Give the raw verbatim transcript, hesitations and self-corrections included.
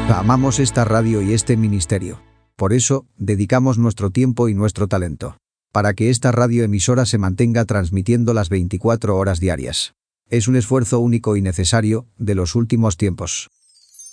Amamos esta radio y este ministerio. Por eso, dedicamos nuestro tiempo y nuestro talento para que esta radioemisora se mantenga transmitiendo las veinticuatro horas diarias. Es un esfuerzo único y necesario de los últimos tiempos.